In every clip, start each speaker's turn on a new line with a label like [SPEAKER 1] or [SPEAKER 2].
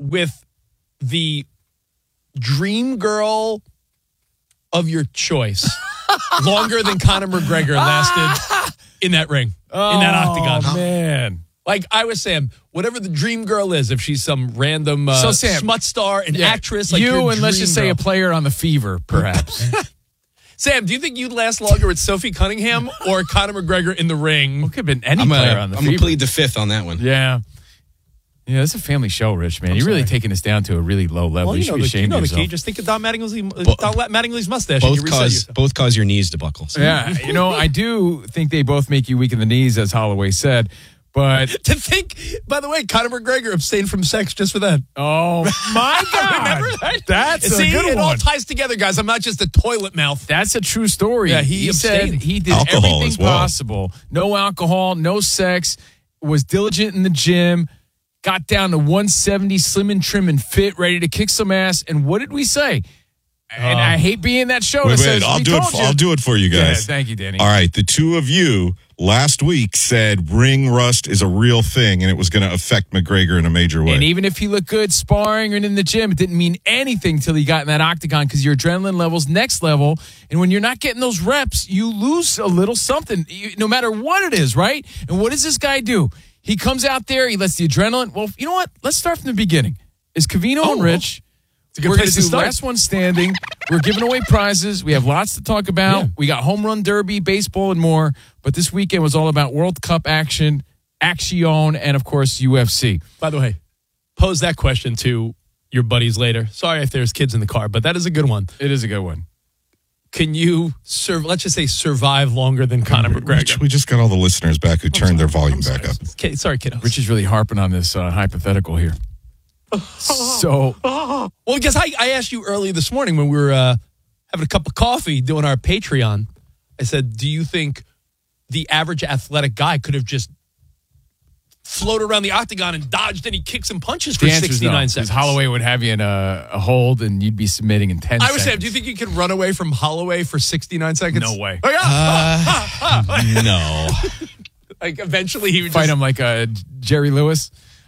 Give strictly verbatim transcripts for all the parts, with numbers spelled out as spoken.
[SPEAKER 1] with the dream girl of your choice longer than Conor McGregor lasted in that ring,
[SPEAKER 2] oh,
[SPEAKER 1] in that octagon.
[SPEAKER 2] Oh, man.
[SPEAKER 1] Like I was saying, whatever the dream girl is, if she's some random uh,
[SPEAKER 2] so Sam,
[SPEAKER 1] smut star, an
[SPEAKER 2] yeah,
[SPEAKER 1] actress, like
[SPEAKER 2] you
[SPEAKER 1] your
[SPEAKER 2] and let's
[SPEAKER 1] dream
[SPEAKER 2] just say
[SPEAKER 1] girl.
[SPEAKER 2] a player on the Fever, perhaps.
[SPEAKER 1] Sam, do you think you'd last longer with Sophie Cunningham or Conor McGregor in the ring?
[SPEAKER 2] Well, could have been any
[SPEAKER 3] I'm
[SPEAKER 2] player
[SPEAKER 3] a,
[SPEAKER 2] on the
[SPEAKER 3] I'm
[SPEAKER 2] Fever.
[SPEAKER 3] going to plead the fifth on that one.
[SPEAKER 2] Yeah. Yeah, it's a family show, Rich, man.
[SPEAKER 1] I'm
[SPEAKER 2] You're really
[SPEAKER 1] sorry.
[SPEAKER 2] taking us down to a really low level.
[SPEAKER 1] Well,
[SPEAKER 2] you
[SPEAKER 1] you
[SPEAKER 2] should
[SPEAKER 1] know
[SPEAKER 2] be
[SPEAKER 1] the,
[SPEAKER 2] ashamed
[SPEAKER 1] you know
[SPEAKER 2] of
[SPEAKER 1] the
[SPEAKER 2] yourself.
[SPEAKER 1] key. Just think of Don Mattingly's,
[SPEAKER 3] Bo-
[SPEAKER 1] Don Mattingly's mustache. and you
[SPEAKER 3] Both
[SPEAKER 1] reset
[SPEAKER 3] cause,
[SPEAKER 1] yourself.
[SPEAKER 3] both cause your knees to buckle. So.
[SPEAKER 2] Yeah, you know, I do think they both make you weak in the knees, as Holloway said. But
[SPEAKER 1] To think, by the way, Conor McGregor abstained from sex just for that.
[SPEAKER 2] oh my God,
[SPEAKER 1] Remember that?
[SPEAKER 2] that's
[SPEAKER 1] See,
[SPEAKER 2] a good
[SPEAKER 1] it all
[SPEAKER 2] one.
[SPEAKER 1] ties together, guys. I'm not just a toilet mouth.
[SPEAKER 2] That's a true story.
[SPEAKER 1] Yeah, he
[SPEAKER 2] said
[SPEAKER 1] abstained.
[SPEAKER 2] he did
[SPEAKER 4] Alcohol
[SPEAKER 2] everything
[SPEAKER 4] as well.
[SPEAKER 2] possible. No alcohol, no sex, was diligent in the gym, got down to one seventy, slim and trim and fit, ready to kick some ass. And what did we say? And I hate being that show.
[SPEAKER 4] Wait,
[SPEAKER 2] that
[SPEAKER 4] wait,
[SPEAKER 2] says,
[SPEAKER 4] I'll
[SPEAKER 2] "We
[SPEAKER 4] do it.
[SPEAKER 2] told
[SPEAKER 4] For,
[SPEAKER 2] you."
[SPEAKER 4] I'll do it for you
[SPEAKER 2] Yeah,
[SPEAKER 4] guys.
[SPEAKER 2] thank you, Danny.
[SPEAKER 4] All right, the two of you last week said ring rust is a real thing, and it was going to affect McGregor in a major way.
[SPEAKER 2] And even if he looked good sparring and in the gym, it didn't mean anything till he got in that octagon because your adrenaline level's next level. And when you're not getting those reps, you lose a little something, you- no matter what it is, right? And what does this guy do? He comes out there, he lets the adrenaline. Well, you know what? Let's start from the beginning. Is Cavino
[SPEAKER 1] Oh,
[SPEAKER 2] and Rich?
[SPEAKER 1] a good
[SPEAKER 2] We're going
[SPEAKER 1] place
[SPEAKER 2] to
[SPEAKER 1] to
[SPEAKER 2] do
[SPEAKER 1] start.
[SPEAKER 2] last one standing. We're giving away prizes. We have lots to talk about.
[SPEAKER 1] Yeah.
[SPEAKER 2] We got home run derby, baseball, and more. But this weekend was all about World Cup action, Action, and of course U F C.
[SPEAKER 1] By the way, pose that question to your buddies later. Sorry if there's kids in the car, but that is a good one.
[SPEAKER 2] It is a good one.
[SPEAKER 1] Can you, serve, let's just say, survive longer than Conor
[SPEAKER 4] Rich,
[SPEAKER 1] McGregor?
[SPEAKER 4] we just got all the listeners back who turned their volume back up.
[SPEAKER 1] Okay, sorry, kiddos.
[SPEAKER 2] Rich is really harping on this uh, hypothetical here. So,
[SPEAKER 1] Well, because I, I asked you earlier this morning when we were uh, having a cup of coffee doing our Patreon, I said, do you think the average athletic guy could have just floated around the octagon and dodged any kicks and punches for
[SPEAKER 2] the answer is no.
[SPEAKER 1] sixty-nine
[SPEAKER 2] 'Cause
[SPEAKER 1] seconds?
[SPEAKER 2] Holloway would have you in a, a hold and you'd be submitting in ten
[SPEAKER 1] I was
[SPEAKER 2] seconds.
[SPEAKER 1] saying, do you think you can run away from Holloway for sixty-nine seconds?
[SPEAKER 2] No way.
[SPEAKER 1] Oh, yeah.
[SPEAKER 3] No.
[SPEAKER 1] Like, eventually he would
[SPEAKER 2] Fight
[SPEAKER 1] just...
[SPEAKER 2] him like uh, Jerry Lewis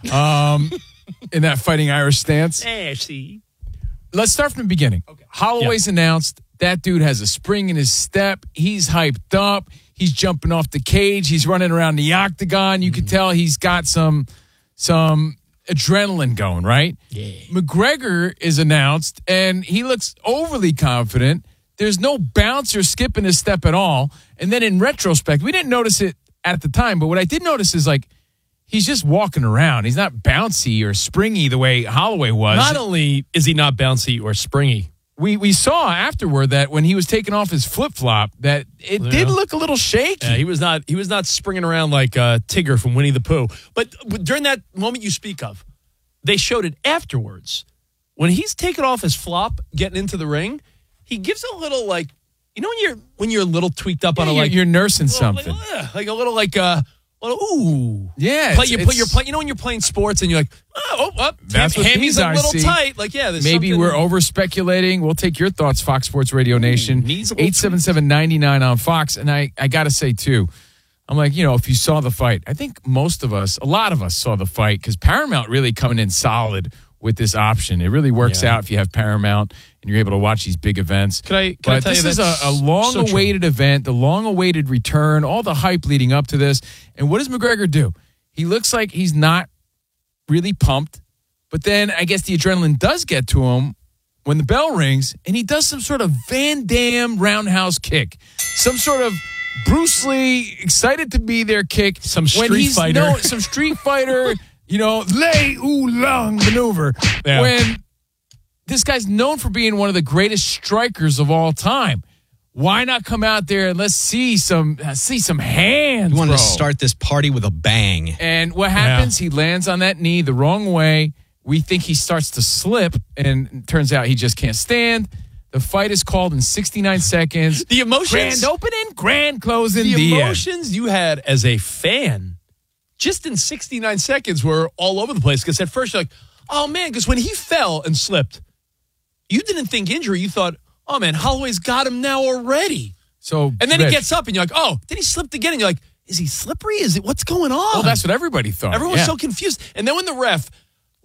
[SPEAKER 2] um, in that fighting Irish stance.
[SPEAKER 1] Eh, see.
[SPEAKER 2] Let's start from the beginning. Holloway's announced that dude has a spring in his step. He's hyped up. He's jumping off the cage. He's running around the octagon. You can tell he's got some some adrenaline going, right?
[SPEAKER 1] Yeah.
[SPEAKER 2] McGregor is announced, and he looks overly confident. There's no bounce or skip in his step at all. And then in retrospect, we didn't notice it at the time, but what I did notice is like he's just walking around. He's not bouncy or springy the way Holloway was.
[SPEAKER 1] Not only is he not bouncy or springy,
[SPEAKER 2] We we saw afterward that when he was taking off his flip flop, that it
[SPEAKER 1] Yeah.
[SPEAKER 2] did look a little shaky.
[SPEAKER 1] Yeah, he was not. He was not springing around like uh, Tigger from Winnie the Pooh. But during that moment you speak of, they showed it afterwards. When he's taking off his flop, getting into the ring, he gives a little like, you know, when you're when you're a little tweaked up on
[SPEAKER 2] Yeah,
[SPEAKER 1] a
[SPEAKER 2] you're,
[SPEAKER 1] like
[SPEAKER 2] you're nursing
[SPEAKER 1] little,
[SPEAKER 2] something.
[SPEAKER 1] like, uh, like a little like uh, little, ooh,
[SPEAKER 2] Yeah,
[SPEAKER 1] Play,
[SPEAKER 2] it's-
[SPEAKER 1] you put
[SPEAKER 2] it's-
[SPEAKER 1] your play. You know when you're playing sports and you're like, oh, oh up,
[SPEAKER 2] That's what
[SPEAKER 1] Hammy's
[SPEAKER 2] these
[SPEAKER 1] a
[SPEAKER 2] I
[SPEAKER 1] little
[SPEAKER 2] see.
[SPEAKER 1] tight. Like yeah, there's
[SPEAKER 2] Maybe
[SPEAKER 1] something-
[SPEAKER 2] we're over speculating. We'll take your thoughts, Fox Sports Radio Nation.
[SPEAKER 1] knees a little
[SPEAKER 2] eight seven seven, nine nine on Fox. And I, I got to say, too, I'm like, you know, if you saw the fight, I think most of us, a lot of us saw the fight because Paramount really coming in solid with this option. It really works
[SPEAKER 1] Yeah.
[SPEAKER 2] out if you have Paramount and you're able to watch these big events.
[SPEAKER 1] Can I- can I
[SPEAKER 2] but
[SPEAKER 1] tell
[SPEAKER 2] this
[SPEAKER 1] you
[SPEAKER 2] is a,
[SPEAKER 1] that's
[SPEAKER 2] a
[SPEAKER 1] so
[SPEAKER 2] long-awaited event, the long-awaited return, all the hype leading up to this. And what does McGregor do? He looks like he's not really pumped, but then I guess the adrenaline does get to him when the bell rings, and he does some sort of Van Damme roundhouse kick, some sort of Bruce Lee excited to be there kick,
[SPEAKER 1] Some
[SPEAKER 2] when
[SPEAKER 1] Street
[SPEAKER 2] he's
[SPEAKER 1] Fighter.
[SPEAKER 2] no- some Street Fighter, you know, lay oolong maneuver.
[SPEAKER 1] Yeah.
[SPEAKER 2] When this guy's known for being one of the greatest strikers of all time. Why not come out there and let's see some uh, see some hands,
[SPEAKER 3] You wanted
[SPEAKER 2] bro.
[SPEAKER 3] to start this party with a bang.
[SPEAKER 2] And what happens? He lands on that knee the wrong way. We think he starts to slip, and it turns out he just can't stand. The fight is called in sixty-nine seconds.
[SPEAKER 1] The emotions,
[SPEAKER 2] Grand opening, grand closing,
[SPEAKER 1] the,
[SPEAKER 2] the, end.
[SPEAKER 1] emotions you had as a fan, just in sixty-nine seconds, were all over the place. Because at first you're like, oh man, because when he fell and slipped, you didn't think injury. You thought, oh man, Holloway's got him now already.
[SPEAKER 2] So,
[SPEAKER 1] And then
[SPEAKER 2] Rich,
[SPEAKER 1] he gets up and you're like, oh, then he slipped again. And you're like, is he slippery? Is it what's going on?
[SPEAKER 2] Well, that's what everybody thought.
[SPEAKER 1] Everyone's
[SPEAKER 2] yeah.
[SPEAKER 1] so confused. And then when the ref,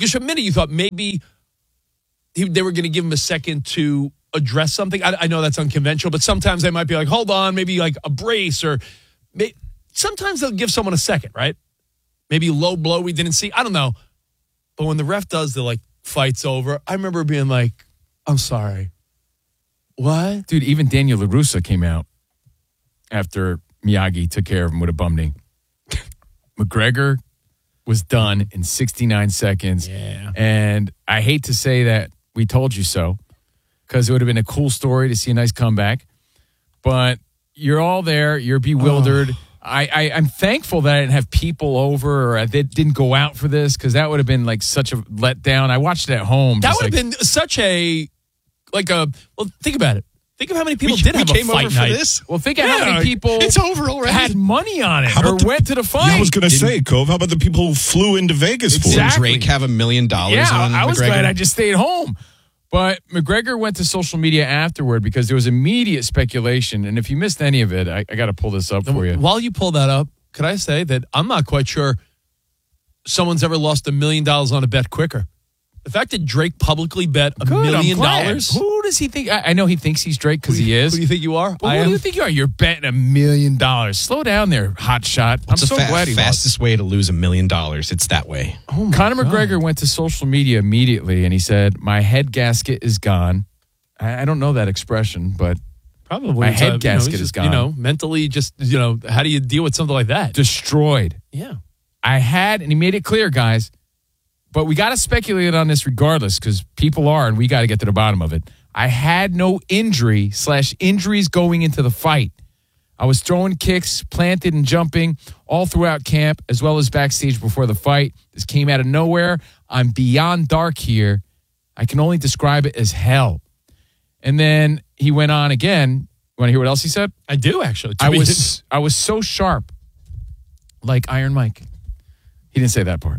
[SPEAKER 1] Because for a minute you thought maybe he, they were going to give him a second to address something. I, I know that's unconventional, but sometimes they might be like, hold on, maybe like a brace or may, sometimes they'll give someone a second, right? Maybe a low blow we didn't see. I don't know. But when the ref does the like fight's over, I remember being like, I'm sorry. What?
[SPEAKER 2] Dude, even Daniel LaRussa came out after Miyagi took care of him with a bum knee. McGregor was done in sixty-nine seconds.
[SPEAKER 1] Yeah.
[SPEAKER 2] And I hate to say that we told you so, because it would have been a cool story to see a nice comeback. But you're all there. You're bewildered. Oh. I, I, I'm thankful that I didn't have people over or I did, didn't go out for this, because that would have been like such a letdown. I watched it at home.
[SPEAKER 1] That would
[SPEAKER 2] like,
[SPEAKER 1] have been such a, like a, well, think about it. Think of how many people
[SPEAKER 3] we,
[SPEAKER 1] did
[SPEAKER 3] we
[SPEAKER 1] have
[SPEAKER 3] came
[SPEAKER 1] a fight
[SPEAKER 3] over
[SPEAKER 1] night.
[SPEAKER 3] for this.
[SPEAKER 2] Well, think of how
[SPEAKER 1] Yeah,
[SPEAKER 2] many people
[SPEAKER 3] It's over already.
[SPEAKER 2] had money on it
[SPEAKER 4] How
[SPEAKER 2] or
[SPEAKER 4] about the-
[SPEAKER 2] went to the fight.
[SPEAKER 4] Yeah, I was going to say, Cove, how about the people who flew into Vegas for it?
[SPEAKER 3] Didn't
[SPEAKER 2] Exactly.
[SPEAKER 3] Drake have a million dollars
[SPEAKER 2] Yeah,
[SPEAKER 3] on
[SPEAKER 2] I was
[SPEAKER 3] McGregor?
[SPEAKER 2] glad I just stayed home. But McGregor went to social media afterward because there was immediate speculation. And if you missed any of it, I, I got to pull this up for you.
[SPEAKER 1] While you pull that up, could I say that I'm not quite sure someone's ever lost a million dollars on a bet quicker. The fact that Drake publicly bet a
[SPEAKER 2] Good, I'm
[SPEAKER 1] million
[SPEAKER 2] glad.
[SPEAKER 1] dollars.
[SPEAKER 2] Who does he think? I, I know he thinks he's Drake because he is.
[SPEAKER 1] Who do you think you are?
[SPEAKER 2] But
[SPEAKER 1] I
[SPEAKER 2] who
[SPEAKER 1] am.
[SPEAKER 2] do you think you are? You're betting a million dollars. Slow down there, hot shot. I'm
[SPEAKER 3] It's
[SPEAKER 2] so
[SPEAKER 3] the fa-
[SPEAKER 2] glad he
[SPEAKER 3] fastest way to lose a million dollars. It's that way.
[SPEAKER 2] lost. Conor McGregor went to social media immediately and he said, "My head gasket is gone." I, I don't know that expression, but
[SPEAKER 1] Probably.
[SPEAKER 2] My
[SPEAKER 1] It's,
[SPEAKER 2] head
[SPEAKER 1] uh, you know,
[SPEAKER 2] gasket
[SPEAKER 1] he's
[SPEAKER 2] is
[SPEAKER 1] just,
[SPEAKER 2] gone.
[SPEAKER 1] You know, mentally just, you know, how do you deal with something like that?
[SPEAKER 2] destroyed.
[SPEAKER 1] Yeah.
[SPEAKER 2] I had, and he made it clear, guys, but we got to speculate on this regardless because people are, and we got to get to the bottom of it. I had no injury slash injuries going into the fight. I was throwing kicks, planted and jumping all throughout camp, as well as backstage before the fight. This came out of nowhere. I'm beyond dark here. I can only describe it as hell. And then he went on again. You want to hear what else he said?
[SPEAKER 1] I do, actually. To
[SPEAKER 2] I
[SPEAKER 1] be-
[SPEAKER 2] was I was so sharp, like Iron Mike. He didn't say that part.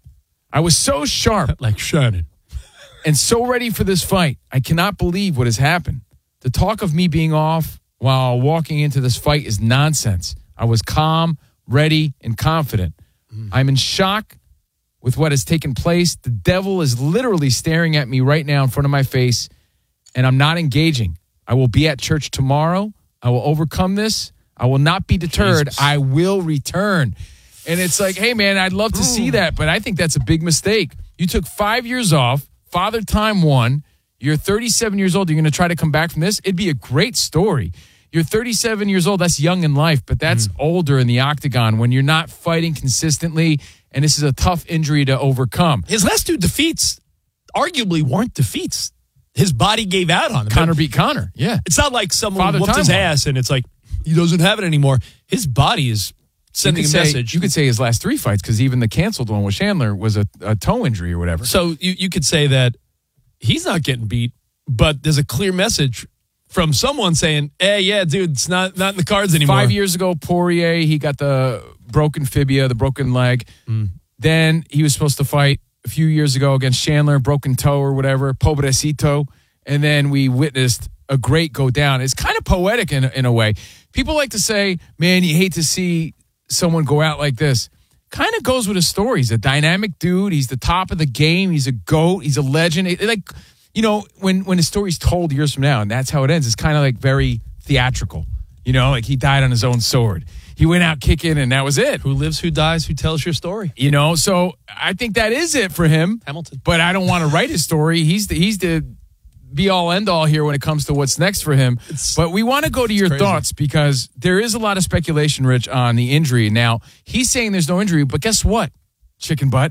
[SPEAKER 2] I was so sharp
[SPEAKER 1] like Shannon.
[SPEAKER 2] and so ready for this fight. I cannot believe what has happened. The talk of me being off while walking into this fight is nonsense. I was calm, ready, and confident. Mm. I'm in shock with what has taken place. The devil is literally staring at me right now in front of my face, and I'm not engaging. I will be at church tomorrow. I will overcome this. I will not be deterred.
[SPEAKER 1] Jesus.
[SPEAKER 2] I will return. And it's like, hey, man, I'd love to see that, but I think that's a big mistake. You took five years off. Father Time won. You're thirty-seven years old. You're going to try to come back from this? It'd be a great story. You're thirty-seven years old. That's young in life, but that's mm. older in the octagon when you're not fighting consistently, and this is a tough injury to overcome.
[SPEAKER 1] His last two defeats arguably weren't defeats. His body gave out on him.
[SPEAKER 2] Connor beat Connor. Yeah.
[SPEAKER 1] It's not like someone
[SPEAKER 2] Father
[SPEAKER 1] whooped his
[SPEAKER 2] Time
[SPEAKER 1] ass and it's like he doesn't have it anymore. His body is sending
[SPEAKER 2] you
[SPEAKER 1] a
[SPEAKER 2] say,
[SPEAKER 1] message.
[SPEAKER 2] You could say his last three fights because even the canceled one with Chandler was a, a toe injury or whatever.
[SPEAKER 1] So you, you could say that he's not getting beat, but there's a clear message from someone saying, hey, yeah, dude, it's not, not in the cards anymore.
[SPEAKER 2] Five years ago, Poirier, he got the broken fibia, the broken leg. Mm. Then he was supposed to fight a few years ago against Chandler, broken toe or whatever, pobrecito. And then we witnessed a great go down. It's kind of poetic in, in a way. People like to say, man, you hate to see someone go out like this. Kind of goes with his story. He's a dynamic dude. He's the top of the game. He's a GOAT. He's a legend. It, like, you know, when, when his story's told years from now, and that's how it ends, it's kind of like very theatrical. You know, like he died on his own sword. He went out kicking, and that was it.
[SPEAKER 1] Who lives, who dies, who tells your story?
[SPEAKER 2] You know, so I think that is it for him.
[SPEAKER 1] Hamilton.
[SPEAKER 2] But I don't want to write his story. He's the, he's the be-all, end-all here when it comes to what's next for him. It's, but we want to go to your
[SPEAKER 1] crazy.
[SPEAKER 2] thoughts because there is a lot of speculation, Rich, on the injury. Now, he's saying there's no injury, but guess what, chicken butt?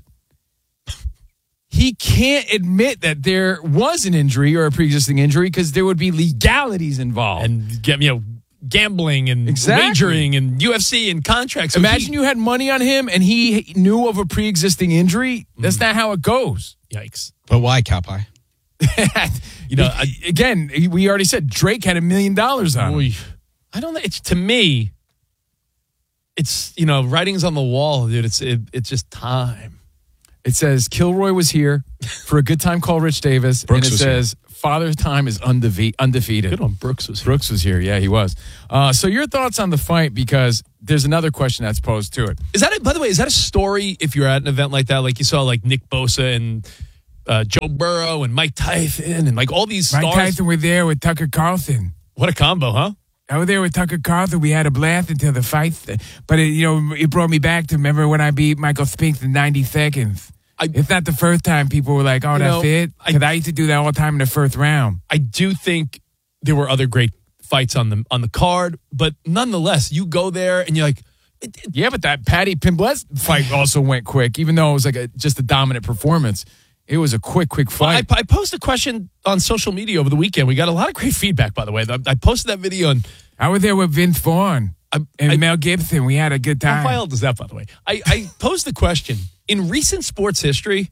[SPEAKER 2] He can't admit that there was an injury or a pre-existing injury because there would be legalities involved.
[SPEAKER 1] And, you know, gambling and
[SPEAKER 2] exactly.
[SPEAKER 1] wagering and U F C and contracts. So
[SPEAKER 2] Imagine
[SPEAKER 1] he,
[SPEAKER 2] you had money on him and he knew of a pre-existing injury. That's mm. not how it goes.
[SPEAKER 1] Yikes.
[SPEAKER 3] But why, Cowpie?
[SPEAKER 2] You know, again, we already said Drake had a million dollars on him.
[SPEAKER 1] I don't know. It's to me, it's, you know, writing's on the wall, dude. It's it, it's just time.
[SPEAKER 2] It says Kilroy was here for a good time called Rich Davis.
[SPEAKER 3] Brooks
[SPEAKER 2] and it
[SPEAKER 3] was
[SPEAKER 2] says Father Time is undefe- undefeated.
[SPEAKER 1] Good one. Brooks was here.
[SPEAKER 2] Brooks was here. Yeah, he was. Uh, so your thoughts on the fight, because there's another question that's posed to it.
[SPEAKER 1] Is that, a, by the way, is that a story if you're at an event like that? Like you saw like Nick Bosa and uh, Joe Burrow and Mike Tyson and like all these stars.
[SPEAKER 2] Mike Tyson was there with Tucker Carlson.
[SPEAKER 1] What a combo, huh?
[SPEAKER 2] I was there with Tucker Carlson. We had a blast until the fight. But, it, you know, it brought me back to remember when I beat Michael Spinks in ninety seconds.
[SPEAKER 1] I,
[SPEAKER 2] It's not the first time people were like, oh, that's
[SPEAKER 1] know,
[SPEAKER 2] it. Because I, I used to do that all the time in the first round.
[SPEAKER 1] I do think there were other great fights on the on the card, but nonetheless, you go there and you're like, it, it,
[SPEAKER 2] Yeah, but that Patty Pimblett fight also went quick, even though it was like a, just a dominant performance. It was a quick, quick fight.
[SPEAKER 1] I, I posted a question on social media over the weekend. We got a lot of great feedback, by the way. I, I posted that video and
[SPEAKER 2] I was there with Vince Vaughn
[SPEAKER 1] I,
[SPEAKER 2] and
[SPEAKER 1] I,
[SPEAKER 2] Mel Gibson. We had a good time.
[SPEAKER 1] how wild is that, by the way? I, I posed the question in recent sports history.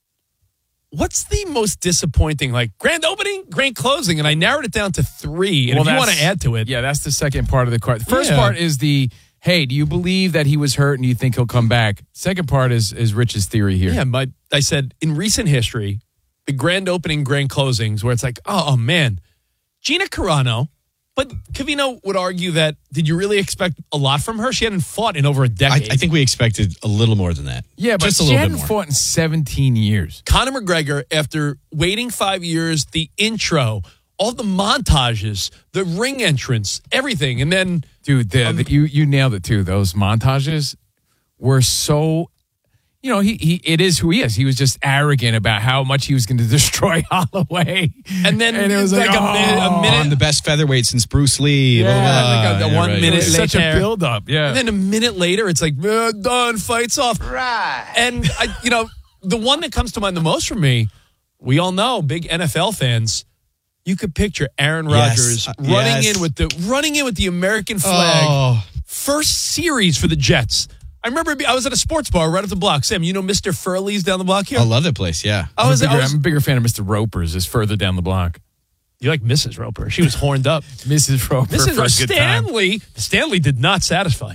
[SPEAKER 1] What's the most disappointing, like grand opening, grand closing? And I narrowed it down to three. And
[SPEAKER 2] Well,
[SPEAKER 1] if you
[SPEAKER 2] that's-
[SPEAKER 1] want to add to it,
[SPEAKER 2] Yeah, that's the second part of the card. The first
[SPEAKER 1] Yeah.
[SPEAKER 2] part is the, hey, do you believe that he was hurt and do you think he'll come back? Second part is is Rich's theory here.
[SPEAKER 1] yeah, my, I said in recent history, the grand opening, grand closings, where it's like, oh, oh man, Gina Carano. But Covino would argue that, did you really expect a lot from her? She hadn't fought in over a
[SPEAKER 3] I,
[SPEAKER 1] decade.
[SPEAKER 3] I think we expected a little more than that.
[SPEAKER 2] Yeah, but
[SPEAKER 3] just a
[SPEAKER 2] she
[SPEAKER 3] little
[SPEAKER 2] hadn't
[SPEAKER 3] bit more.
[SPEAKER 2] fought in seventeen years.
[SPEAKER 1] Conor McGregor, after waiting five years, the intro, all the montages, the ring entrance, everything. And then,
[SPEAKER 2] Dude, the, the, you you nailed it too. Those montages were so, you know, he, he it is who he is. He was just arrogant about how much he was going to destroy Holloway.
[SPEAKER 1] and then
[SPEAKER 2] And it was
[SPEAKER 1] like,
[SPEAKER 2] like,
[SPEAKER 1] a minute, a
[SPEAKER 2] oh.
[SPEAKER 1] minute
[SPEAKER 3] On the best featherweight since Bruce Lee.
[SPEAKER 2] Yeah,
[SPEAKER 3] blah, blah,
[SPEAKER 1] like a-
[SPEAKER 3] blah.
[SPEAKER 1] the
[SPEAKER 3] Yeah,
[SPEAKER 1] one
[SPEAKER 3] right.
[SPEAKER 2] It
[SPEAKER 1] minute
[SPEAKER 2] was such a
[SPEAKER 1] later.
[SPEAKER 2] build-up, yeah.
[SPEAKER 1] And then a minute later, it's like, uh, done, fights off. Right. And, I, you know, the one that comes to mind the most for me, we all know, big N F L fans, you could picture Aaron
[SPEAKER 3] Yes.
[SPEAKER 1] Rodgers
[SPEAKER 3] Uh,
[SPEAKER 1] running
[SPEAKER 3] yes.
[SPEAKER 1] in with the running in with the American flag.
[SPEAKER 3] Oh.
[SPEAKER 1] First series for the Jets. I remember I was at a sports bar right up the block. Sam, you know Mister Furley's down the block here?
[SPEAKER 3] I love that place, yeah.
[SPEAKER 1] I
[SPEAKER 2] I'm,
[SPEAKER 1] was,
[SPEAKER 2] a bigger,
[SPEAKER 1] I was
[SPEAKER 2] I'm a bigger fan of Mister Roper's. Is further down the block.
[SPEAKER 1] you like Missus Roper. She was horned up.
[SPEAKER 2] Missus Roper
[SPEAKER 1] Missus
[SPEAKER 2] for a good time.
[SPEAKER 1] Stanley. Stanley did not satisfy.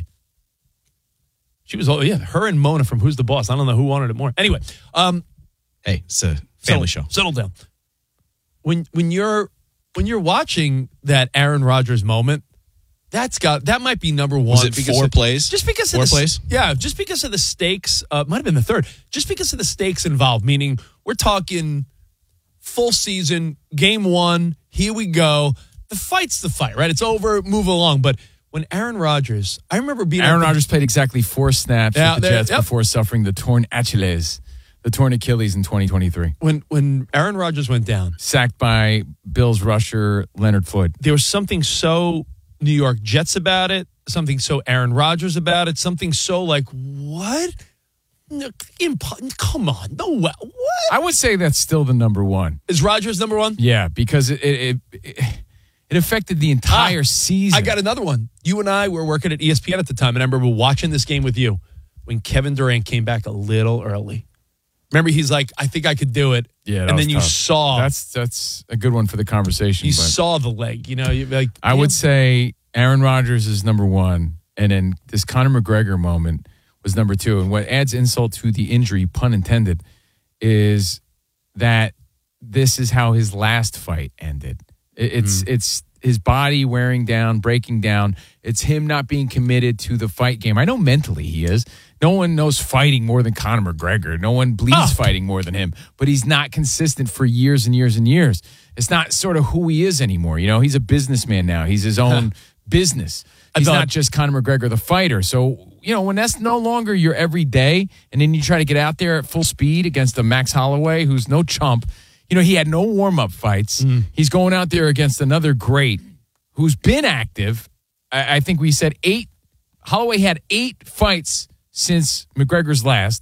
[SPEAKER 1] She was, oh, yeah, her and Mona from Who's the Boss. I don't know who wanted it more. Anyway, um,
[SPEAKER 3] Hey, it's a
[SPEAKER 1] settle,
[SPEAKER 3] family show.
[SPEAKER 1] Settle down. When when you're when you're watching that Aaron Rodgers moment, that's got that might be number one.
[SPEAKER 3] Was it
[SPEAKER 1] because
[SPEAKER 3] four
[SPEAKER 1] of-
[SPEAKER 3] plays?
[SPEAKER 1] Just because
[SPEAKER 3] Four
[SPEAKER 1] of the,
[SPEAKER 3] plays?
[SPEAKER 1] Yeah, just because of the stakes. Uh, might have been the third. Just because of the stakes involved. Meaning, we're talking full season, game one. Here we go. The fight's the fight, right? It's over. Move along. But when Aaron Rodgers, I remember being
[SPEAKER 2] Aaron
[SPEAKER 1] at the-
[SPEAKER 2] Rodgers played exactly four snaps
[SPEAKER 1] Yeah,
[SPEAKER 2] with the
[SPEAKER 1] there-
[SPEAKER 2] Jets
[SPEAKER 1] yep.
[SPEAKER 2] before suffering the torn Achilles, the torn Achilles in twenty twenty-three.
[SPEAKER 1] when when Aaron Rodgers went down.
[SPEAKER 2] Sacked by Bills rusher Leonard Floyd.
[SPEAKER 1] There was something so New York Jets about it, something so Aaron Rodgers about it, something so like, what? No, impo- come on. No way. What?
[SPEAKER 2] I would say that's still the number one.
[SPEAKER 1] Is Rodgers number one?
[SPEAKER 2] Yeah, because it it it, it affected the entire
[SPEAKER 1] Ah,
[SPEAKER 2] season.
[SPEAKER 1] I got another one. You and I were working at E S P N at the time, and I remember watching this game with you when Kevin Durant came back a little early. Remember, he's like, I think I could do it.
[SPEAKER 2] Yeah, that
[SPEAKER 1] and
[SPEAKER 2] was
[SPEAKER 1] then you
[SPEAKER 2] tough.
[SPEAKER 1] saw
[SPEAKER 2] That's that's a good one for the conversation.
[SPEAKER 1] you
[SPEAKER 2] but
[SPEAKER 1] saw the leg. You know, you like
[SPEAKER 2] I would say Aaron Rodgers is number one, and then this Conor McGregor moment was number two. And what adds insult to the injury, pun intended, is that this is how his last fight ended. It- It's it's his body wearing down, breaking down. It's him not being committed to the fight game. I know mentally he is. No one knows fighting more than Conor McGregor. No one bleeds
[SPEAKER 1] Oh.
[SPEAKER 2] fighting more than him. But he's not consistent for years and years and years. It's not sort of who he is anymore. You know, he's a businessman now. He's his own business.
[SPEAKER 1] I
[SPEAKER 2] He's
[SPEAKER 1] thought-
[SPEAKER 2] not just Conor McGregor, the fighter. So, you know, when that's no longer your everyday, and then you try to get out there at full speed against a Max Holloway who's no chump. You know, he had no warm-up fights.
[SPEAKER 1] Mm.
[SPEAKER 2] He's going out there against another great who's been active. I, I think we said eight. Holloway had eight fights since McGregor's last.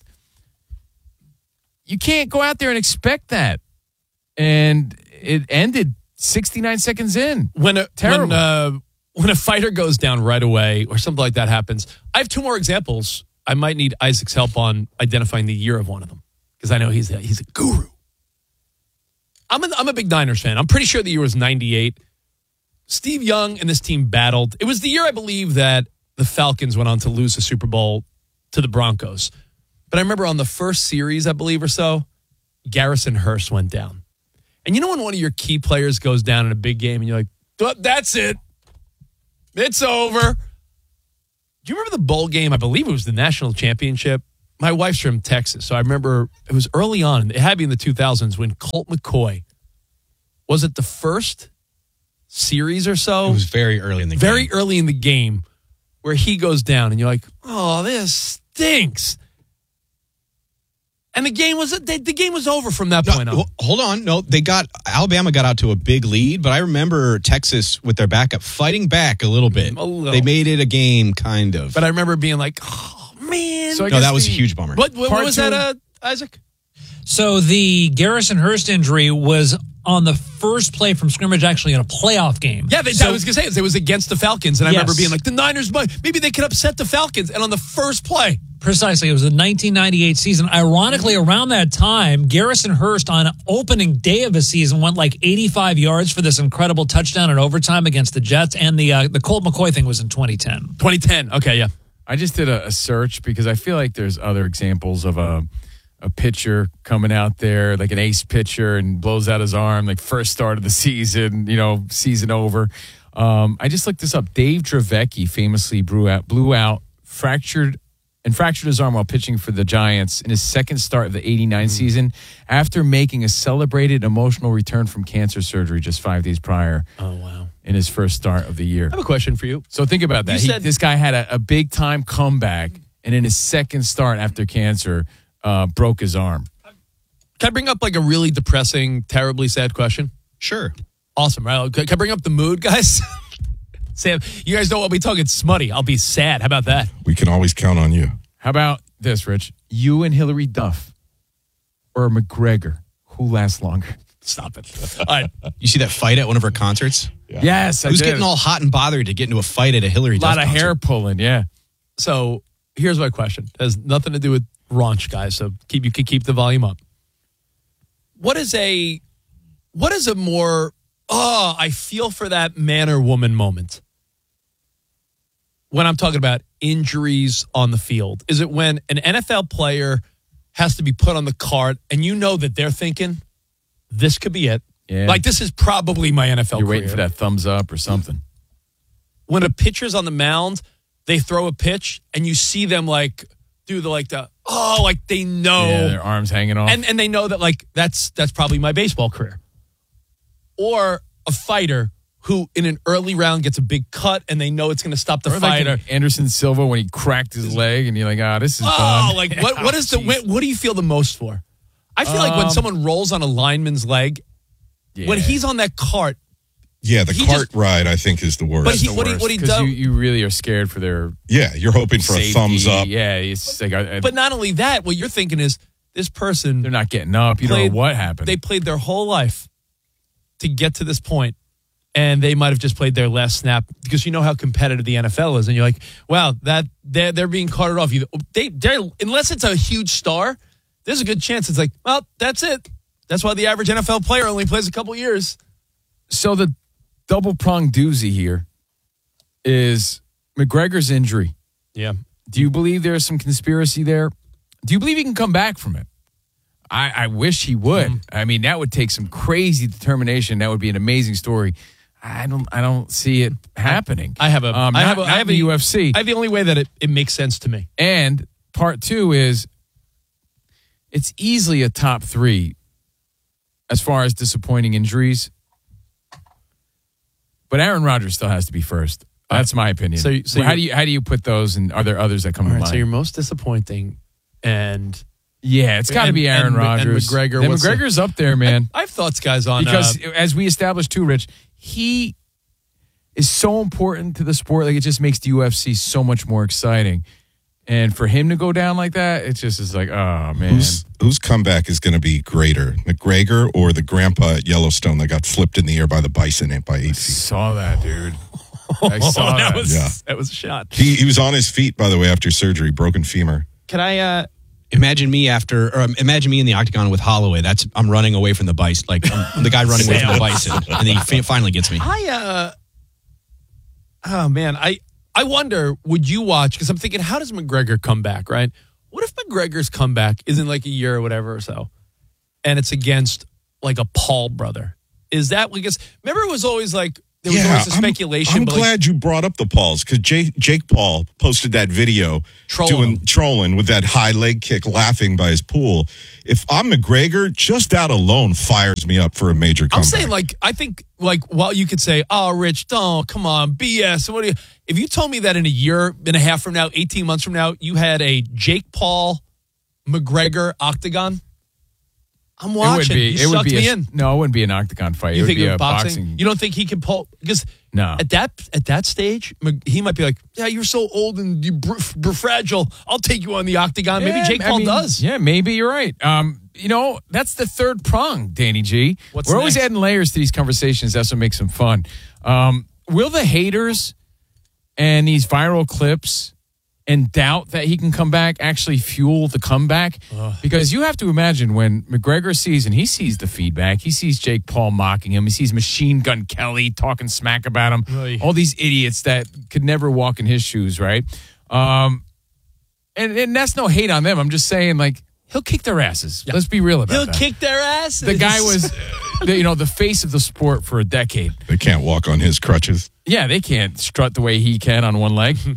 [SPEAKER 2] You can't go out there and expect that. And it ended sixty-nine seconds in.
[SPEAKER 1] when a
[SPEAKER 2] Terrible.
[SPEAKER 1] when uh, when a fighter goes down right away or something like that happens. I have two more examples. I might need Isaac's help on identifying the year of one of them because I know he's a, he's a guru. I'm a, I'm a big Niners fan. I'm pretty sure the year was ninety-eight. Steve Young and this team battled. It was the year, I believe, that the Falcons went on to lose the Super Bowl to the Broncos. But I remember on the first series, I believe, or so, Garrison Hurst went down. And you know when one of your key players goes down in a big game and you're like, oh, that's it. It's over. Do you remember the bowl game? I believe it was the national championship. My wife's from Texas, so I remember it was early on. It had to be in the two thousands when Colt McCoy, was it the first series or so?
[SPEAKER 3] It was very early in the
[SPEAKER 1] Very
[SPEAKER 3] game.
[SPEAKER 1] early in the game where he goes down and you're like, oh, this stinks. And the game was the, the game was over from that
[SPEAKER 3] No,
[SPEAKER 1] point on.
[SPEAKER 3] well, hold on. No, they got Alabama got out to a big lead, but I remember Texas with their backup fighting back a little bit.
[SPEAKER 1] A little.
[SPEAKER 3] They made it a game, kind of.
[SPEAKER 1] But I remember being like, oh, man.
[SPEAKER 2] So I
[SPEAKER 3] no,
[SPEAKER 2] guess
[SPEAKER 3] that was
[SPEAKER 2] the-
[SPEAKER 3] a huge bummer.
[SPEAKER 1] What, what,
[SPEAKER 2] Part
[SPEAKER 1] what was
[SPEAKER 2] two-
[SPEAKER 1] that, uh, Isaac?
[SPEAKER 5] So the Garrison Hurst injury was on the first play from scrimmage, actually in a playoff game.
[SPEAKER 1] Yeah, they,
[SPEAKER 5] so,
[SPEAKER 1] I was going to say it was against the Falcons. And I
[SPEAKER 5] Yes.
[SPEAKER 1] remember being like, the Niners, might- maybe they could upset the Falcons. And on the first play,
[SPEAKER 5] Precisely. It was the nineteen ninety-eight season. Ironically, around that time, Garrison Hurst on opening day of a season went like eighty-five yards for this incredible touchdown in overtime against the Jets. And the uh, the Colt McCoy thing was in twenty ten.
[SPEAKER 1] twenty ten. Okay, yeah.
[SPEAKER 2] I just did a, a search because I feel like there's other examples of a a pitcher coming out there, like an ace pitcher, and blows out his arm, like first start of the season, you know, season over. Um, I just looked this up. Dave Dravecki famously blew out, blew out, fractured and fractured his arm while pitching for the Giants in his second start of the eighty-nine season after making a celebrated emotional return from cancer surgery just five days prior.
[SPEAKER 1] Oh, wow.
[SPEAKER 2] In his first start of the year.
[SPEAKER 1] I have a question for you.
[SPEAKER 2] So think about that.
[SPEAKER 1] You
[SPEAKER 2] He,
[SPEAKER 1] said-
[SPEAKER 2] this guy had a, a big time comeback, and in his second start after cancer, uh, broke his arm.
[SPEAKER 1] Can I bring up like a really depressing, terribly sad question?
[SPEAKER 3] Sure.
[SPEAKER 1] Awesome, right? Can I bring up the mood, guys? Sam, you guys don't want me talking smutty. I'll be sad. How about that?
[SPEAKER 4] We can always count on you.
[SPEAKER 2] How about this, Rich? You and Hillary Duff or McGregor, who lasts longer?
[SPEAKER 1] Stop it. All right.
[SPEAKER 3] You see that fight at one of her concerts?
[SPEAKER 2] Yes, I
[SPEAKER 3] Who's
[SPEAKER 2] did.
[SPEAKER 3] getting all hot and bothered to get into a fight at a Hillary
[SPEAKER 2] a
[SPEAKER 3] Duff
[SPEAKER 2] lot of
[SPEAKER 3] concert?
[SPEAKER 2] hair pulling? Yeah.
[SPEAKER 1] So here's my question. It has nothing to do with raunch, guys. So keep you can keep the volume up. What is a what is a more oh, I feel for that man or woman moment? When I'm talking about injuries on the field, is it when an N F L player has to be put on the cart and you know that they're thinking, this could be it?
[SPEAKER 2] Yeah.
[SPEAKER 1] Like, this is probably my N F L
[SPEAKER 2] You're
[SPEAKER 1] career.
[SPEAKER 2] waiting for that thumbs up or something.
[SPEAKER 1] When a pitcher's on the mound, they throw a pitch and you see them like do the like the oh, like they know.
[SPEAKER 2] Yeah, their arms hanging off.
[SPEAKER 1] and and they know that like that's that's probably my baseball career. Or a fighter who in an early round gets a big cut and they know it's going to stop the
[SPEAKER 2] Or like
[SPEAKER 1] fighter.
[SPEAKER 2] Anderson Silva when he cracked his leg and you're like, ah, this is
[SPEAKER 1] Oh,
[SPEAKER 2] done.
[SPEAKER 1] like what? What is the?
[SPEAKER 2] Jeez.
[SPEAKER 1] What, what do you feel the most for? I feel like when
[SPEAKER 2] Um,
[SPEAKER 1] someone rolls on a lineman's leg, when
[SPEAKER 2] Yeah.
[SPEAKER 1] he's on that cart,
[SPEAKER 4] Yeah, the
[SPEAKER 1] He
[SPEAKER 4] cart
[SPEAKER 1] just-
[SPEAKER 4] ride, I think, is the worst.
[SPEAKER 1] but he
[SPEAKER 2] the
[SPEAKER 1] what he
[SPEAKER 2] worst,
[SPEAKER 1] what he
[SPEAKER 2] 'cause
[SPEAKER 1] does.
[SPEAKER 2] You, you really are scared for their
[SPEAKER 4] yeah, you're hoping for
[SPEAKER 2] safety.
[SPEAKER 4] a thumbs up.
[SPEAKER 2] Yeah, it's like uh,
[SPEAKER 1] But not only that, what you're thinking is this person.
[SPEAKER 2] they're not getting up. You don't
[SPEAKER 1] played-
[SPEAKER 2] know what happened.
[SPEAKER 1] They played their whole life to get to this point, and they might have just played their last snap because you know how competitive the N F L is, and you're like, wow, that they're they're being carted off. You they they unless it's a huge star, there's a good chance it's like, well, that's it. That's why the average N F L player only plays a couple years.
[SPEAKER 2] So the double pronged doozy here is McGregor's injury.
[SPEAKER 1] Yeah.
[SPEAKER 2] Do you believe there's some conspiracy there? Do you believe he can come back from it? I, I wish he would.
[SPEAKER 1] Mm-hmm.
[SPEAKER 2] I mean, that would take some crazy determination. That would be an amazing story. I don't. I don't see it happening.
[SPEAKER 1] I have a.
[SPEAKER 2] Um,
[SPEAKER 1] I
[SPEAKER 2] not-
[SPEAKER 1] have a.
[SPEAKER 2] not
[SPEAKER 1] I have
[SPEAKER 2] in the
[SPEAKER 1] a
[SPEAKER 2] U F C.
[SPEAKER 1] I have the only way that it, it makes sense to me.
[SPEAKER 2] And part two is it's easily a top three as far as disappointing injuries. But Aaron Rodgers still has to be first. That's my opinion.
[SPEAKER 1] So- so
[SPEAKER 2] how
[SPEAKER 1] you're-
[SPEAKER 2] do you how do you put those? And are there others that come
[SPEAKER 1] All
[SPEAKER 2] to
[SPEAKER 1] right,
[SPEAKER 2] mind?
[SPEAKER 1] so your most disappointing, and
[SPEAKER 2] yeah, it's got to
[SPEAKER 1] and-
[SPEAKER 2] be Aaron
[SPEAKER 1] and- and
[SPEAKER 2] Rodgers.
[SPEAKER 1] McGregor,
[SPEAKER 2] Then
[SPEAKER 1] what's the-
[SPEAKER 2] McGregor's up there, man.
[SPEAKER 1] I have thoughts, guys, on
[SPEAKER 2] Because
[SPEAKER 1] uh,
[SPEAKER 2] as we established too, Rich, he is so important to the sport. Like it just makes the U F C so much more exciting. And for him to go down like that, it just is like, oh man.
[SPEAKER 4] Whose whose comeback is going to be greater, McGregor or the grandpa at Yellowstone that got flipped in the air by the bison by eight feet?
[SPEAKER 2] Saw that, dude. I saw
[SPEAKER 1] that
[SPEAKER 2] that.
[SPEAKER 1] was
[SPEAKER 4] Yeah.
[SPEAKER 1] that was a shot.
[SPEAKER 4] He he was on his feet, by the way, after surgery, broken femur.
[SPEAKER 1] Can I? uh
[SPEAKER 3] Imagine me after, or um, imagine me in the octagon with Holloway. That's I'm running away from the bison, like I'm, I'm the guy running away from the bison, and then he fi- finally gets me.
[SPEAKER 1] I uh oh man, I I wonder, would you watch, because I'm thinking, how does McGregor come back, right? what if McGregor's comeback isn't like a year or whatever or so, and it's against like a Paul brother? Is that because remember it was always like there was
[SPEAKER 4] yeah,
[SPEAKER 1] always a
[SPEAKER 4] I'm-
[SPEAKER 1] speculation.
[SPEAKER 4] I'm,
[SPEAKER 1] but
[SPEAKER 4] glad
[SPEAKER 1] like,
[SPEAKER 4] you brought up the Pauls because Jake, Jake Paul posted that video
[SPEAKER 1] Trolling
[SPEAKER 4] doing
[SPEAKER 1] him.
[SPEAKER 4] trolling with that high leg kick, laughing by his pool. If I'm McGregor, just that alone fires me up for a major comeback.
[SPEAKER 1] I'm saying like I think like while you could say, oh, Rich, don't come on, B S. What do you? If you told me that in a year and a half from now, eighteen months from now, you had a Jake Paul McGregor octagon, I'm watching.
[SPEAKER 2] It would be.
[SPEAKER 1] You
[SPEAKER 2] it would
[SPEAKER 1] sucked
[SPEAKER 2] be
[SPEAKER 1] me
[SPEAKER 2] a,
[SPEAKER 1] in.
[SPEAKER 2] No, it wouldn't be an octagon fight.
[SPEAKER 1] You
[SPEAKER 2] it
[SPEAKER 1] think
[SPEAKER 2] would be
[SPEAKER 1] of
[SPEAKER 2] a
[SPEAKER 1] boxing?
[SPEAKER 2] boxing.
[SPEAKER 1] You don't think he can pull? Because
[SPEAKER 2] No.
[SPEAKER 1] at that at that stage, Mc- he might be like, "Yeah, you're so old and you br- br- fragile. I'll take you on the octagon." Maybe
[SPEAKER 2] Yeah,
[SPEAKER 1] Jake
[SPEAKER 2] I
[SPEAKER 1] Paul
[SPEAKER 2] mean,
[SPEAKER 1] does.
[SPEAKER 2] Yeah, maybe you're right. Um, you know, that's the third prong, Danny G.
[SPEAKER 1] What's
[SPEAKER 2] We're always
[SPEAKER 1] next?
[SPEAKER 2] adding layers to these conversations. That's what makes them fun. Um, will the haters and these viral clips and doubt that he can come back actually fuel the comeback? Because you have to imagine when McGregor sees, and he sees the feedback, he sees Jake Paul mocking him, he sees Machine Gun Kelly talking smack about him,
[SPEAKER 1] Oy.
[SPEAKER 2] all these idiots that could never walk in his shoes, right? Um, and, and that's no hate on them. I'm just saying, like, he'll kick their asses. Let's be real about
[SPEAKER 1] He'll
[SPEAKER 2] that.
[SPEAKER 1] kick their asses.
[SPEAKER 2] The guy was, the, you know, the face of the sport for a decade.
[SPEAKER 4] They can't walk on his crutches.
[SPEAKER 2] Yeah, they can't strut the way he can on one leg.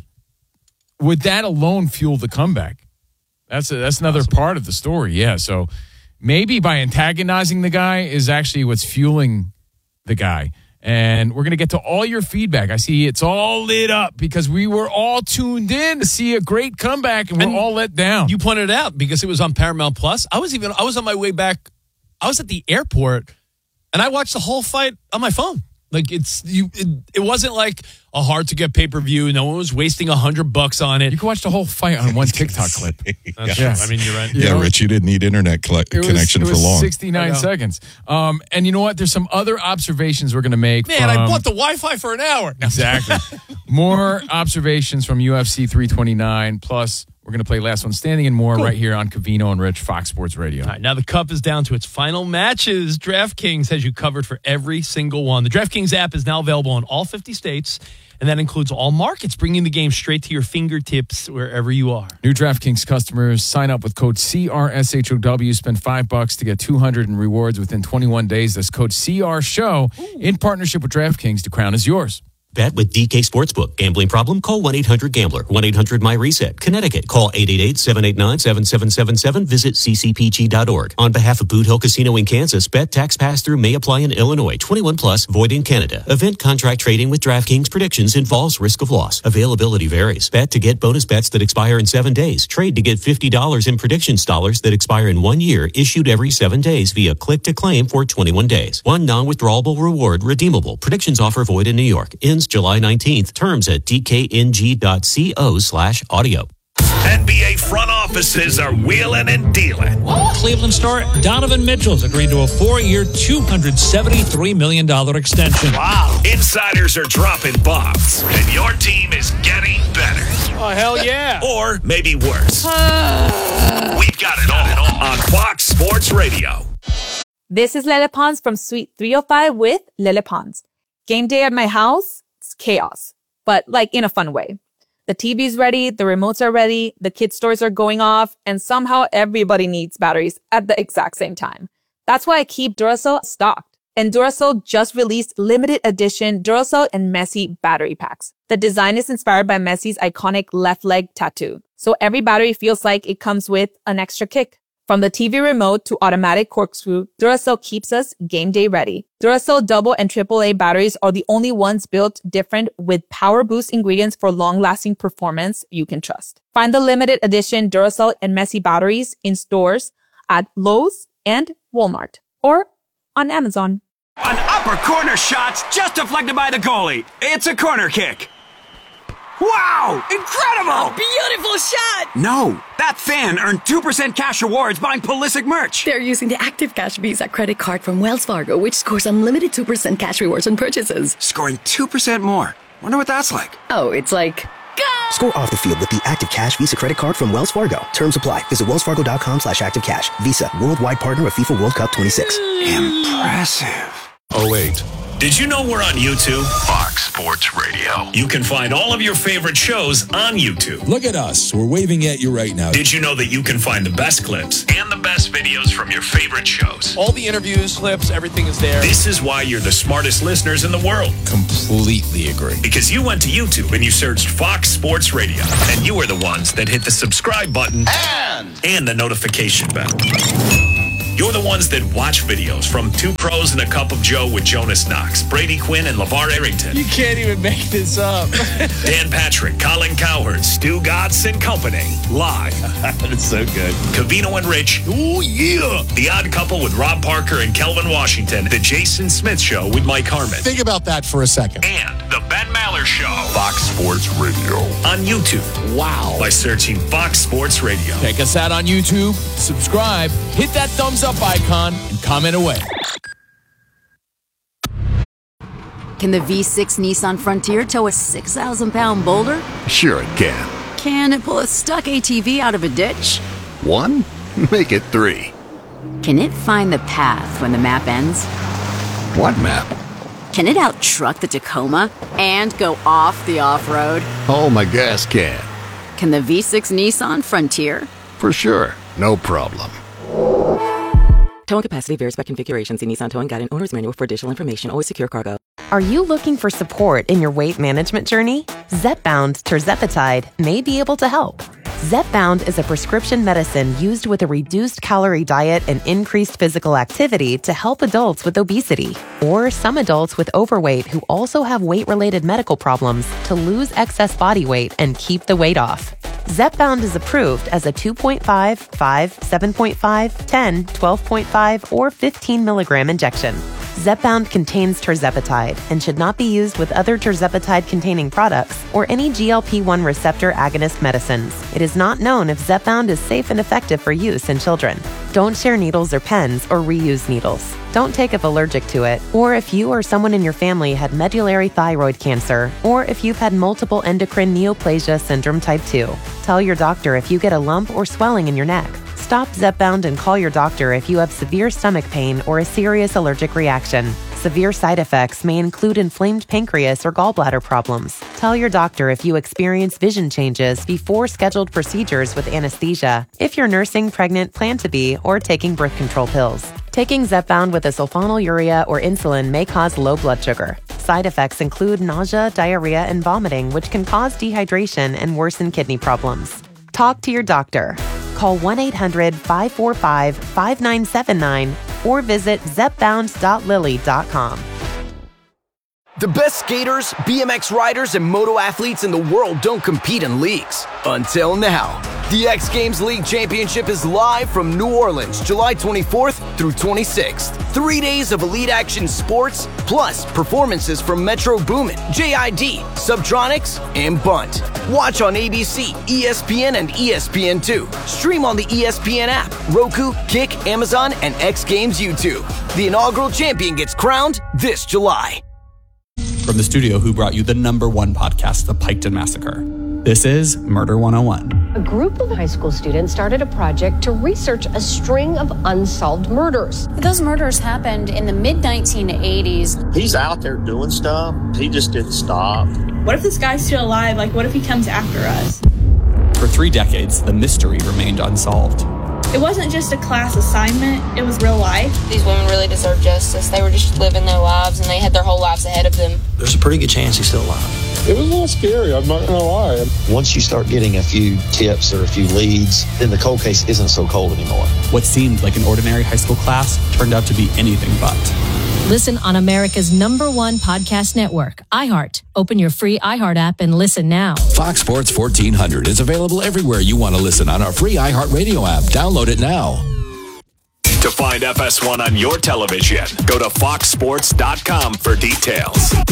[SPEAKER 2] Would that alone fuel the comeback? That's a, that's another part of the story. Yeah, so maybe by antagonizing the guy is actually what's fueling the guy. And we're going to get to all your feedback. I see it's all lit up because we were all tuned in to see a great comeback, and we're
[SPEAKER 1] And
[SPEAKER 2] all let down.
[SPEAKER 1] You pointed it out because it was on Paramount Plus. I was even I was on my way back. I was at the airport, and I watched the whole fight on my phone. Like it's you. It, it wasn't like a hard to get pay per view. No one was wasting a hundred bucks on it.
[SPEAKER 2] You can watch the whole fight on one TikTok clip.
[SPEAKER 1] That's
[SPEAKER 2] Yeah.
[SPEAKER 1] true. I mean, you're right.
[SPEAKER 4] Yeah,
[SPEAKER 2] know?
[SPEAKER 4] Rich, you didn't need internet colle-
[SPEAKER 2] It was-
[SPEAKER 4] connection
[SPEAKER 2] it was
[SPEAKER 4] for long.
[SPEAKER 1] I
[SPEAKER 2] sixty-nine
[SPEAKER 1] know.
[SPEAKER 2] seconds. Um, and you know what? There's some other observations we're going to make.
[SPEAKER 1] Man,
[SPEAKER 2] from,
[SPEAKER 1] I bought the Wi-Fi for an hour.
[SPEAKER 2] Exactly. More observations from U F C three twenty-nine. Plus, we're going to play Last One Standing and more right here on Covino and Rich, Fox Sports Radio.
[SPEAKER 1] All right, now the cup is down to its final matches. DraftKings has you covered for every single one. The DraftKings app is now available in all fifty states, and that includes all markets, bringing the game straight to your fingertips wherever you are.
[SPEAKER 2] New DraftKings customers sign up with code C R S H O W. Spend five bucks to get two hundred in rewards within twenty-one days. That's code C R SHOW in partnership with DraftKings. The crown is yours.
[SPEAKER 6] Bet with D K Sportsbook. Gambling problem? Call one eight hundred gambler. one eight hundred my reset. Connecticut. Call eight eight eight, seven eight nine, seven seven seven seven. Visit c c p g dot org. On behalf of Boot Hill Casino in Kansas, bet tax pass-through may apply in Illinois. twenty-one plus, void in Canada. Event contract trading with DraftKings predictions involves risk of loss. Availability varies. Bet to get bonus bets that expire in seven days. Trade to get fifty dollars in predictions dollars that expire in one year, issued every seven days via click to claim for twenty-one days. One non-withdrawable reward redeemable. Predictions offer void in New York. Ends July nineteenth. Terms at d k n g dot co slash audio.
[SPEAKER 7] N B A front offices are wheeling and dealing.
[SPEAKER 5] Cleveland star Donovan Mitchell's agreed to a four-year, two hundred seventy-three million dollars extension.
[SPEAKER 7] Wow. Insiders are dropping bombs, and your team is getting better.
[SPEAKER 1] Oh, hell yeah.
[SPEAKER 7] Or maybe worse. We've got it all on Fox Sports Radio.
[SPEAKER 8] This is Lele Pons from Suite three oh five with Lele Pons. Game day at my house, it's chaos, but like in a fun way. The T V's ready, the remotes are ready, the kids' stores are going off, and somehow everybody needs batteries at the exact same time. That's why I keep Duracell stocked. And Duracell just released limited edition Duracell and Messi battery packs. The design is inspired by Messi's iconic left leg tattoo. So every battery feels like it comes with an extra kick. From the T V remote to automatic corkscrew, Duracell keeps us game day ready. Duracell double and triple A batteries are the only ones built different with power boost ingredients for long-lasting performance you can trust. Find the limited edition Duracell and Messi batteries in stores at Lowe's and Walmart or on Amazon.
[SPEAKER 9] An upper corner shot's just deflected by the goalie. It's a corner kick. Wow! Incredible!
[SPEAKER 10] Beautiful shot!
[SPEAKER 9] No, that fan earned two percent cash rewards buying Pulisic merch.
[SPEAKER 10] They're using the Active Cash Visa credit card from Wells Fargo, which scores unlimited two percent cash rewards on purchases.
[SPEAKER 9] Scoring two percent more. Wonder what that's like.
[SPEAKER 10] Oh, it's like... Go!
[SPEAKER 11] Score off the field with the Active Cash Visa credit card from Wells Fargo. Terms apply. Visit wellsfargo.com slash active cash. Visa, worldwide partner of FIFA World Cup twenty-six.
[SPEAKER 9] Impressive.
[SPEAKER 12] oh eight,
[SPEAKER 7] Did you know we're on YouTube? Fox Sports Radio. You can find all of your favorite shows on YouTube.
[SPEAKER 12] Look at us. We're waving at you right now.
[SPEAKER 7] Did you know that you can find the best clips and the best videos from your favorite shows?
[SPEAKER 1] All the interviews, clips, everything is there.
[SPEAKER 7] This is why you're the smartest listeners in the world.
[SPEAKER 12] Completely agree.
[SPEAKER 7] Because you went to YouTube and you searched Fox Sports Radio. And you were the ones that hit the subscribe button and, and the notification bell. You're the ones that watch videos from Two Pros and a Cup of Joe with Jonas Knox, Brady Quinn, and LeVar Arrington.
[SPEAKER 2] You can't even make this up.
[SPEAKER 7] Dan Patrick, Colin Cowherd, Stu Gatz and Company. Live.
[SPEAKER 13] That's so good.
[SPEAKER 7] Covino and Rich. Oh, yeah. The Odd Couple with Rob Parker and Kelvin Washington. The Jason Smith Show with Mike Harmon.
[SPEAKER 12] Think about that for a second.
[SPEAKER 7] And the Ben Maller Show. Fox Sports Radio. On YouTube.
[SPEAKER 12] Wow.
[SPEAKER 7] By searching Fox Sports Radio.
[SPEAKER 2] Check us out on YouTube. Subscribe. Hit that thumbs up icon and comment away.
[SPEAKER 10] Can the V six Nissan Frontier tow a six thousand pound boulder?
[SPEAKER 14] Sure it can.
[SPEAKER 10] Can it pull a stuck A T V out of a ditch?
[SPEAKER 14] One? Make it three.
[SPEAKER 10] Can it find the path when the map ends?
[SPEAKER 14] What map?
[SPEAKER 10] Can it out-truck the Tacoma and go off the off-road?
[SPEAKER 14] Oh, my gas can.
[SPEAKER 10] Can the V six Nissan Frontier?
[SPEAKER 14] For sure. No problem.
[SPEAKER 15] Towing capacity varies by configuration. See Nissan Towing Guide and Owner's Manual for additional information. Always secure cargo.
[SPEAKER 16] Are you looking for support in your weight management journey? Zepbound Tirzepatide may be able to help. Zepbound is a prescription medicine used with a reduced calorie diet and increased physical activity to help adults with obesity or some adults with overweight who also have weight-related medical problems to lose excess body weight and keep the weight off. Zepbound is approved as a two point five, five, seven point five, ten, twelve point five, or fifteen milligram injection. Zepbound contains tirzepatide and should not be used with other tirzepatide-containing products or any G L P one receptor agonist medicines. It is not known if Zepbound is safe and effective for use in children. Don't share needles or pens or reuse needles. Don't take if allergic to it, or if you or someone in your family had medullary thyroid cancer, or if you've had multiple endocrine neoplasia syndrome type two. Tell your doctor if you get a lump or swelling in your neck. Stop Zepbound and call your doctor if you have severe stomach pain or a serious allergic reaction. Severe side effects may include inflamed pancreas or gallbladder problems. Tell your doctor if you experience vision changes before scheduled procedures with anesthesia, if you're nursing, pregnant, plan to be, or taking birth control pills. Taking Zepbound with a sulfonylurea or insulin may cause low blood sugar. Side effects include nausea, diarrhea, and vomiting, which can cause dehydration and worsen kidney problems. Talk to your doctor. Call one eight hundred, five four five, five nine seven nine or visit zepbound dot lilly dot com.
[SPEAKER 17] The best skaters, B M X riders, and moto athletes in the world don't compete in leagues. Until now. The X Games League Championship is live from New Orleans, July twenty-fourth through twenty-sixth. Three days of elite action sports, plus performances from Metro Boomin, J I D, Subtronics, and Bunt. Watch on A B C, E S P N, and E S P N two. Stream on the E S P N app, Roku, Kick, Amazon, and X Games YouTube. The inaugural champion gets crowned this July.
[SPEAKER 18] From the studio who brought you the number one podcast, The Piketon Massacre. This is Murder one oh one.
[SPEAKER 19] A group of high school students started a project to research a string of unsolved murders.
[SPEAKER 20] Those murders happened in the mid nineteen eighties.
[SPEAKER 21] He's out there doing stuff. He just didn't stop.
[SPEAKER 22] What if this guy's still alive? Like, what if he comes after us?
[SPEAKER 18] For three decades, the mystery remained unsolved.
[SPEAKER 22] It wasn't just a class assignment, it was real life.
[SPEAKER 23] These women really deserve justice. They were just living their lives, and they had their whole lives ahead of them.
[SPEAKER 24] There's a pretty good chance he's still alive.
[SPEAKER 25] It was a little scary, I'm not gonna lie.
[SPEAKER 26] Once you start getting a few tips or a few leads, then the cold case isn't so cold anymore.
[SPEAKER 18] What seemed like an ordinary high school class turned out to be anything but.
[SPEAKER 27] Listen on America's number one podcast network, iHeart. Open your free iHeart app and listen now.
[SPEAKER 28] Fox Sports fourteen hundred is available everywhere you want to listen on our free iHeart Radio app. Download it now.
[SPEAKER 7] To find F S one on your television, go to fox sports dot com for details.